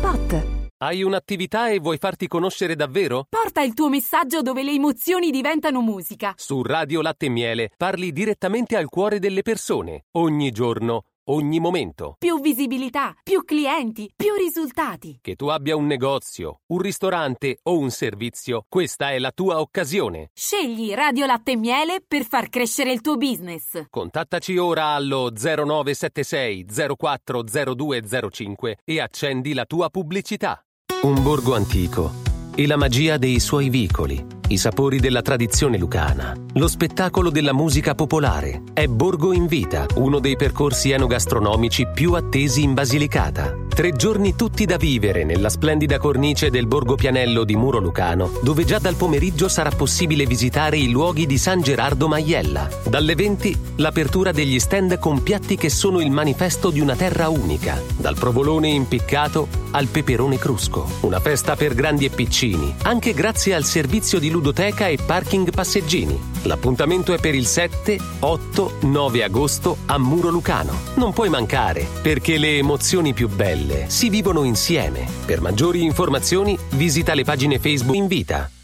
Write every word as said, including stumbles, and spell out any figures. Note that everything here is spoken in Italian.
spot. Hai un'attività e vuoi farti conoscere davvero? Porta il tuo messaggio dove le emozioni diventano musica. Su Radio Latte e Miele parli direttamente al cuore delle persone, ogni giorno, ogni momento. Più visibilità, più clienti, più risultati. Che tu abbia un negozio, un ristorante o un servizio, questa è la tua occasione. Scegli Radio Latte e Miele per far crescere il tuo business. Contattaci ora allo zero nove sette sei zero quattro zero due zero cinque e accendi la tua pubblicità. Un borgo antico e la magia dei suoi vicoli, i sapori della tradizione lucana, lo spettacolo della musica popolare. È Borgo in Vita, uno dei percorsi enogastronomici più attesi in Basilicata. Tre giorni tutti da vivere nella splendida cornice del Borgo Pianello di Muro Lucano, dove già dal pomeriggio sarà possibile visitare i luoghi di San Gerardo Maiella. Dalle venti l'apertura degli stand con piatti che sono il manifesto di una terra unica, dal provolone impiccato al peperone crusco. Una festa per grandi e piccini, anche grazie al servizio di ludoteca e parking passeggini. L'appuntamento è per il sette, otto, nove agosto a Muro Lucano. Non puoi mancare, perché le emozioni più belle si vivono insieme. Per maggiori informazioni visita le pagine Facebook Invita.